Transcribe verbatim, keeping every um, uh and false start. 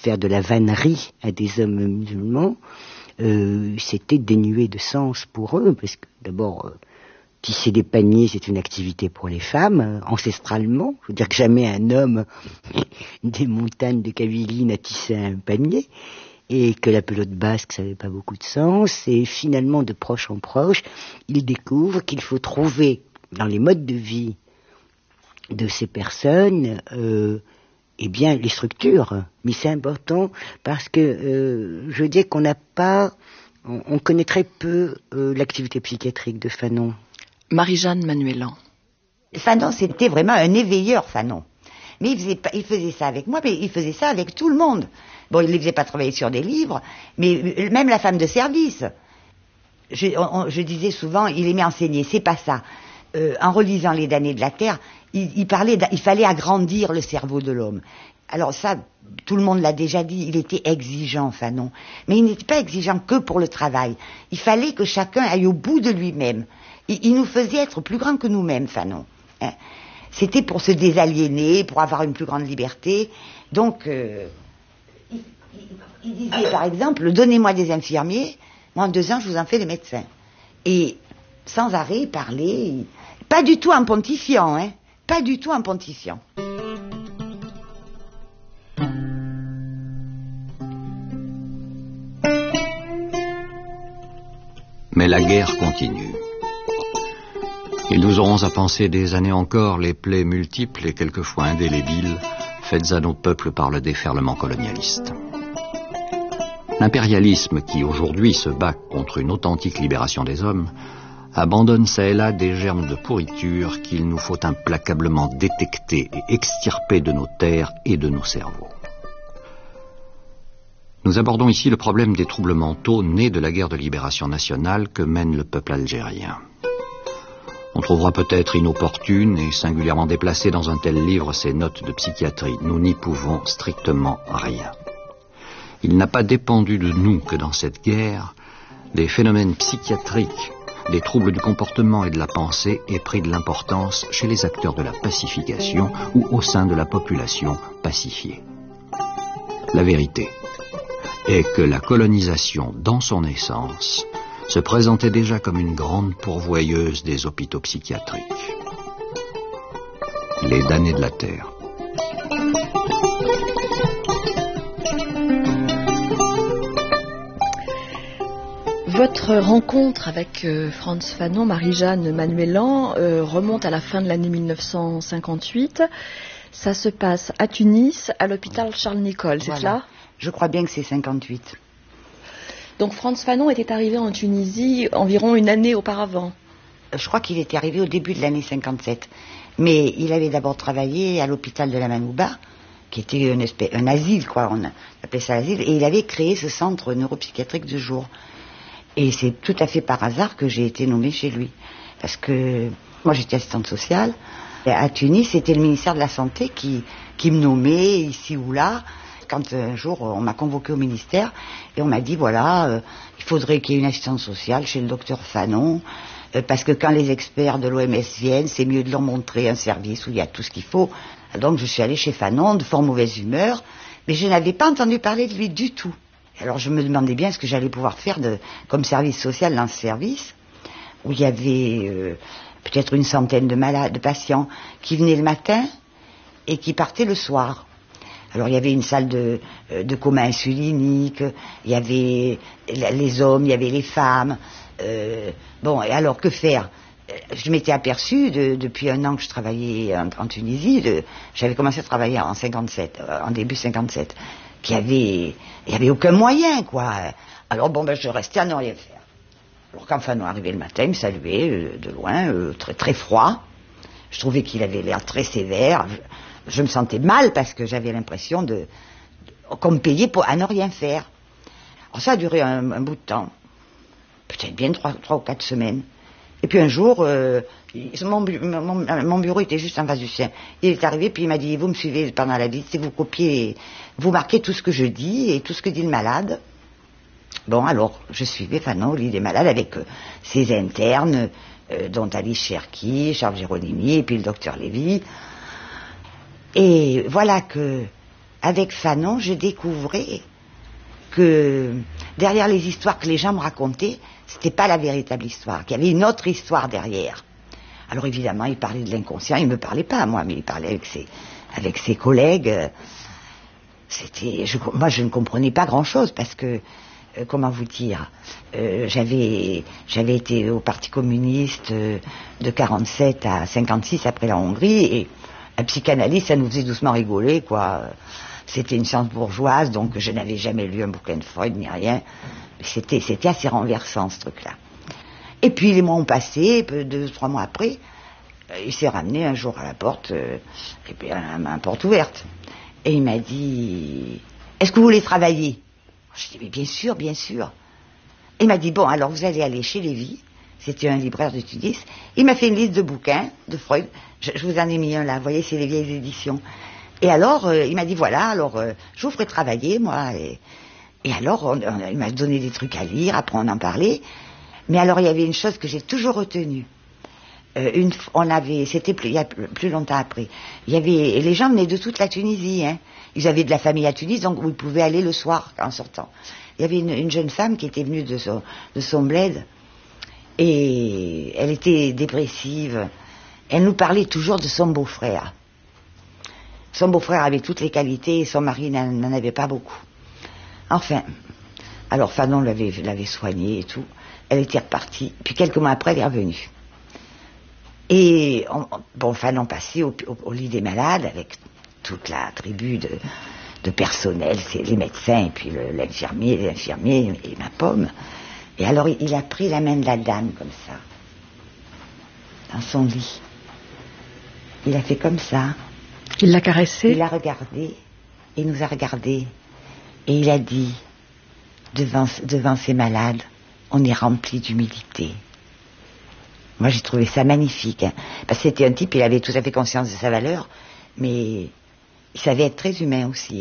faire de la vannerie à des hommes musulmans, euh, c'était dénué de sens pour eux, parce que d'abord, euh, tisser des paniers, c'est une activité pour les femmes, euh, ancestralement. Je veux dire que jamais un homme des montagnes de Kabylie n'a tissé un panier, et que la pelote basque, ça n'avait pas beaucoup de sens, et finalement, de proche en proche, il découvre qu'il faut trouver dans les modes de vie de ces personnes, euh, eh bien, les structures. Mais c'est important parce que, euh, je veux dire qu'on n'a pas, on, on connaît très peu euh, l'activité psychiatrique de Fanon. Marie-Jeanne Manuelan. Fanon, c'était vraiment un éveilleur, Fanon. Mais il faisait, pas, il faisait ça avec moi, mais il faisait ça avec tout le monde. Bon, il ne les faisait pas travailler sur des livres, mais même la femme de service. Je, on, je disais souvent, il aimait enseigner, c'est pas ça. Euh, en relisant Les damnés de la terre, il, il parlait, il fallait agrandir le cerveau de l'homme. Alors ça, tout le monde l'a déjà dit, il était exigeant, Fanon. Mais il n'était pas exigeant que pour le travail. Il fallait que chacun aille au bout de lui-même. Il, il nous faisait être plus grands que nous-mêmes, Fanon. Hein. C'était pour se désaliéner, pour avoir une plus grande liberté. Donc, euh, il, il, il disait par exemple, donnez-moi des infirmiers, moi en deux ans je vous en fais des médecins. Et sans arrêt, parler, pas du tout en pontifiant, hein, pas du tout en pontifiant. Mais la guerre continue. Et nous aurons à penser des années encore les plaies multiples et quelquefois indélébiles faites à nos peuples par le déferlement colonialiste. L'impérialisme qui aujourd'hui se bat contre une authentique libération des hommes abandonne çà et là des germes de pourriture qu'il nous faut implacablement détecter et extirper de nos terres et de nos cerveaux. Nous abordons ici le problème des troubles mentaux nés de la guerre de libération nationale que mène le peuple algérien. On trouvera peut-être inopportune et singulièrement déplacée dans un tel livre ces notes de psychiatrie. Nous n'y pouvons strictement rien. Il n'a pas dépendu de nous que dans cette guerre, des phénomènes psychiatriques, des troubles du comportement et de la pensée aient pris de l'importance chez les acteurs de la pacification ou au sein de la population pacifiée. La vérité est que la colonisation, dans son essence, se présentait déjà comme une grande pourvoyeuse des hôpitaux psychiatriques. Les damnés de la terre. Votre rencontre avec euh, Frantz Fanon, Marie-Jeanne Manuelan, euh, remonte à la fin de l'année mille neuf cent cinquante-huit. Ça se passe à Tunis, à l'hôpital Charles-Nicolle, c'est voilà. cela ? Je crois bien que c'est cinquante-huit. Donc Frantz Fanon était arrivé en Tunisie environ une année auparavant. Je crois qu'il était arrivé au début de l'année cinquante-sept. Mais il avait d'abord travaillé à l'hôpital de la Manouba, qui était une espèce, un asile, quoi, on appelait ça asile, et il avait créé ce centre neuropsychiatrique de jour. Et c'est tout à fait par hasard que j'ai été nommée chez lui. Parce que moi j'étais assistante sociale. À Tunis, c'était le ministère de la Santé qui, qui me nommait ici ou là. Quand un jour on m'a convoqué au ministère et on m'a dit voilà, euh, il faudrait qu'il y ait une assistante sociale chez le docteur Fanon, euh, parce que quand les experts de l'O M S viennent, c'est mieux de leur montrer un service où il y a tout ce qu'il faut. Donc je suis allée chez Fanon de fort mauvaise humeur, mais je n'avais pas entendu parler de lui du tout. Alors je me demandais bien ce que j'allais pouvoir faire de, comme service social dans ce service, où il y avait euh, peut-être une centaine de malades, de patients qui venaient le matin et qui partaient le soir. Alors il y avait une salle de, de coma insulinique, il y avait les hommes, il y avait les femmes. Euh, bon, et alors que faire ? Je m'étais aperçue, de, depuis un an que je travaillais en, en Tunisie, de, j'avais commencé à travailler en cinquante-sept, en début cinquante-sept, qu'il y avait, il y avait aucun moyen, quoi. Alors bon, ben je restais à ne rien faire. Alors quand Fanon arrivait le matin, il me saluait euh, de loin, euh, très, très froid. Je trouvais qu'il avait l'air très sévère. Je, je me sentais mal parce que j'avais l'impression de, de qu'on me payait pour, à ne rien faire. Alors ça a duré un, un bout de temps, peut-être bien trois, trois ou quatre semaines. Et puis un jour, euh, mon, mon, mon bureau était juste en face du sien. Il est arrivé, puis il m'a dit, vous me suivez pendant la visite, vous copiez, vous marquez tout ce que je dis et tout ce que dit le malade. Bon, alors, je suivais Fanon au lit des malades avec euh, ses internes, euh, dont Alice Cherki, Charles Géronimi, et puis le docteur Lévy. Et voilà que, avec Fanon, je découvrais que derrière les histoires que les gens me racontaient, c'était pas la véritable histoire, qu'il y avait une autre histoire derrière. Alors évidemment, il parlait de l'inconscient, il me parlait pas, moi, mais il parlait avec ses, avec ses collègues. C'était, je, moi, je ne comprenais pas grand-chose parce que, euh, comment vous dire, euh, j'avais, j'avais été au Parti communiste euh, de quarante-sept à cinquante-six après la Hongrie, et un psychanalyste, ça nous faisait doucement rigoler, quoi. C'était une science bourgeoise, donc je n'avais jamais lu un bouquin de Freud ni rien. C'était, c'était assez renversant, ce truc-là. Et puis les mois ont passé, deux, trois mois après, il s'est ramené un jour à la porte, euh, et puis à la porte ouverte. Et il m'a dit, est-ce que vous voulez travailler? Je dis, mais bien sûr, bien sûr. Et il m'a dit, bon, alors vous allez aller chez Lévy, c'était un libraire de Tunis. Il m'a fait une liste de bouquins de Freud, je, je vous en ai mis un là, vous voyez, c'est les vieilles éditions. Et alors, euh, il m'a dit, voilà, alors euh, je vous ferai travailler, moi. Et, et alors, on, on, il m'a donné des trucs à lire, après on en parlait. Mais alors, il y avait une chose que j'ai toujours retenue. Euh, une, on avait, c'était plus, il y a plus, plus longtemps après. Il y avait, et les gens venaient de toute la Tunisie, hein. Ils avaient de la famille à Tunis, donc ils pouvaient aller le soir en sortant. Il y avait une, une jeune femme qui était venue de son, de son bled, et elle était dépressive. Elle nous parlait toujours de son beau-frère. Son beau-frère avait toutes les qualités et son mari n'en avait pas beaucoup. Enfin, alors Fanon l'avait, l'avait soignée et tout. Elle était repartie. Puis quelques mois après, elle est revenue. Et on, bon, Fanon passait au, au, au lit des malades avec toute la tribu de, de personnel, c'est les médecins et puis le, l'infirmier, l'infirmier et ma pomme. Et alors il, il a pris la main de la dame comme ça, dans son lit. Il a fait comme ça. Il l'a caressée. Il l'a regardé, il nous a regardé, et il a dit, devant, devant ces malades, on est rempli d'humilité. Moi, j'ai trouvé ça magnifique, hein, parce que c'était un type, il avait tout à fait conscience de sa valeur, mais il savait être très humain aussi.